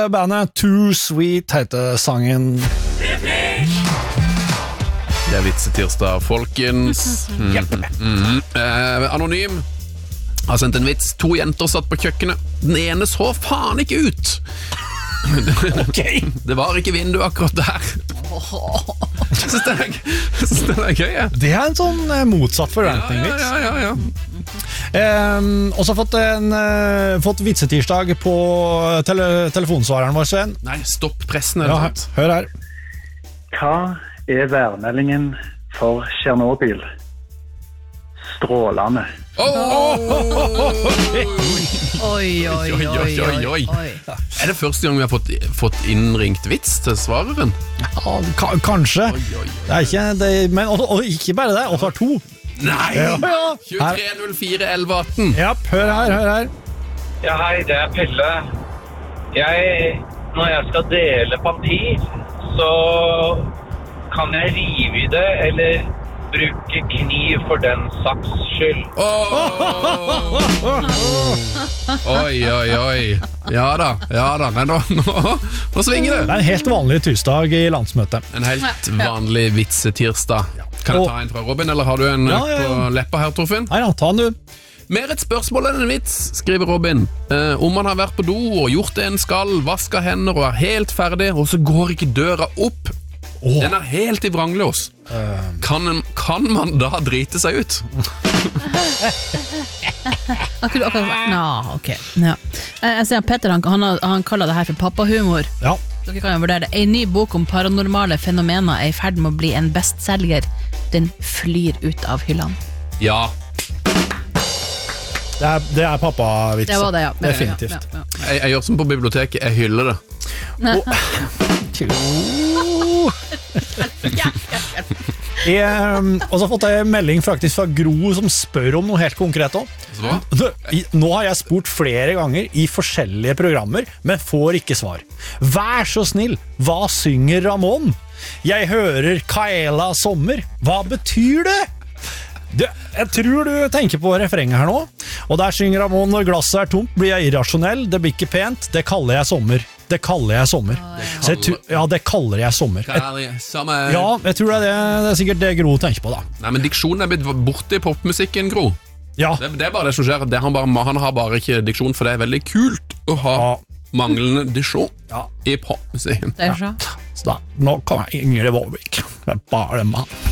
Bandet Too Sweet heter sangen. Det vitsetirsdag, folkens. Anonym har sendt en vits. 2 jenter satt på kjøkkenet. Den ene så faen ikke ut. Det var ikke vindu akkurat der. Jeg synes det er gøy, ja. Det er en sånn motsatt forventning-vits. Ja. Og så fått vitsetirsdag på telefonsvareren vår, Sven. Nei, stopp pressen. Ja, hør her. Hva er værmeldingen for Tjernobyl? Strålende. Oi. Er det første gang vi har fått innringt vits til svareren? Ja, kanskje. Det er ikke det, men og ikke bare det, og har 2. Nei! Ja. 2304 1118. Ja, hør her. Ja, hei, det er Pelle. Når jeg skal dele papir, så kan jeg rive i det, eller bruke kniv for den saks skyld. Oi. Ja da. Nei, nå svinger det. Det er en helt vanlig tirsdag i landsmøtet. En helt vanlig vitsetirsdag. Kan jeg ta en fra Robin, eller har du en på leppa her, Torfinn? Nei, ta den du. Mer et spørsmål enn en vits, skriver Robin. Om man har vært på do og gjort det en skal, vasket hender og er helt ferdig, og så går ikke døra opp. Den er helt i vranglås. Kan man da drite seg ut? Ok. Ja. Jeg ser at Petter han kaller det her for pappahumor. Ja. Dere kan jo vurdere det. En ny bok om paranormale fenomener er i ferd med å bli en bestselger. Den flyr ut av hyllene. Ja. Det er pappavits. Det var det, ja. Definitivt. Ja. Jeg gjør som på biblioteket, jeg hyller det. Og så har jeg fått en melding faktisk fra Gro som spør om noe helt konkret også. Nå har jeg spurt flere ganger i forskjellige programmer, men får ikke svar. Vær så snill, hva synger Ramón? Jeg hører Kaela sommer. Hva betyr det? Jeg tror du tenker på refrenget her nå. Og der synger Ramón: når glasset er tomt, blir jeg irrasjonell. Det blir ikke pent, det kaller jeg sommer. Det kaller jeg sommer. Det kaller jeg sommer. Ja, jeg tror det er sikkert det Gro tenker på da. Nei, men diksjonen er blitt borte i popmusikken, Gro. Ja. Det er bare det som skjer. Han har bare ikke diksjon, for det er veldig kult å ha manglende diksjon i popmusikken. Det er så. Så da, nå kommer Ingrid Vårvik. Det er bare mann.